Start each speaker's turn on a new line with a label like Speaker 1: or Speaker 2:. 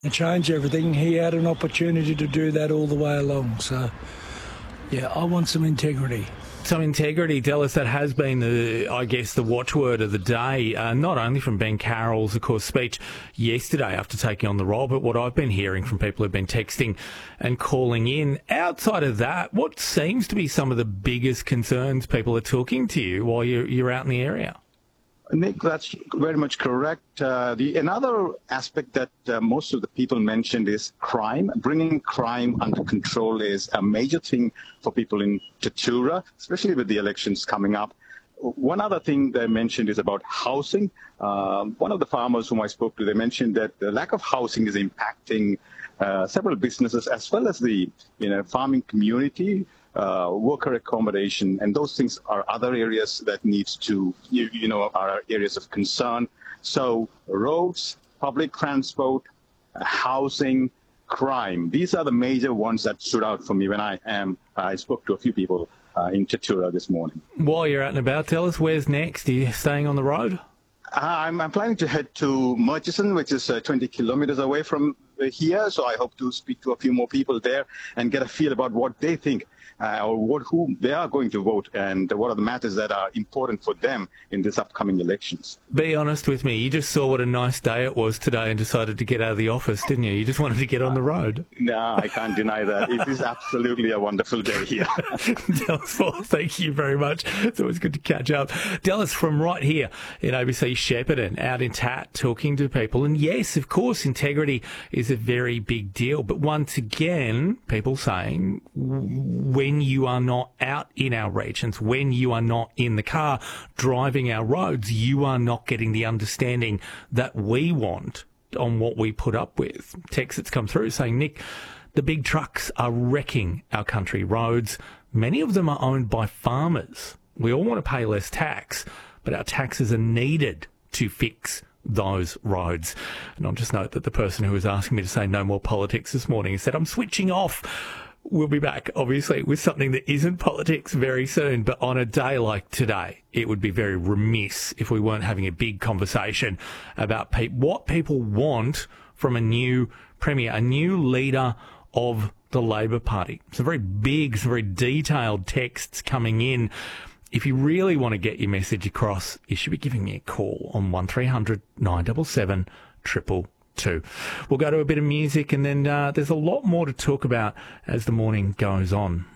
Speaker 1: and change everything. He had an opportunity to do that all the way along. So, yeah, I want some integrity.
Speaker 2: Some integrity, Dallas, that has been the watchword of the day, not only from Ben Carroll's, of course, speech yesterday after taking on the role, but what I've been hearing from people who've been texting and calling in. Outside of that, what seems to be some of the biggest concerns people are talking to you while you're out in the area?
Speaker 3: Nick, that's very much correct. Another aspect that most of the people mentioned is crime. Bringing crime under control is a major thing for people in Tatura, especially with the elections coming up. One other thing they mentioned is about housing. One of the farmers whom I spoke to, they mentioned that the lack of housing is impacting several businesses as well as the farming community. Worker accommodation, and those things are other areas that needs to, are areas of concern. So roads, public transport, housing, crime, these are the major ones that stood out for me when I spoke to a few people in Tatura this morning. While
Speaker 2: you're out and about, tell us where's next? Are you staying on the road?
Speaker 3: I'm planning to head to Murchison, which is 20 kilometers away from here. So I hope to speak to a few more people there and get a feel about what they think who they are going to vote and what are the matters that are important for them in this upcoming elections.
Speaker 2: Be honest with me. You just saw what a nice day it was today and decided to get out of the office, didn't you? You just wanted to get on the road.
Speaker 3: No, I can't deny that. It is absolutely a wonderful day here.
Speaker 2: Dallas Ford, thank you very much. It's always good to catch up. Dallas, from right here in ABC Shepparton, out in Tat, talking to people. And yes, of course, integrity is a very big deal. But once again, people saying when you are not out in our regions, when you are not in the car driving our roads, you are not getting the understanding that we want on what we put up with. Text that's come through saying, Nick, the big trucks are wrecking our country roads. Many of them are owned by farmers. We all want to pay less tax, but our taxes are needed to fix those roads. And I'll just note that the person who was asking me to say no more politics this morning said, I'm switching off. We'll be back, obviously, with something that isn't politics very soon. But on a day like today, it would be very remiss if we weren't having a big conversation about what people want from a new premier, a new leader of the Labor Party. Some very big, some very detailed texts coming in. If you really want to get your message across, you should be giving me a call on 1300 977 222. We'll go to a bit of music and then there's a lot more to talk about as the morning goes on.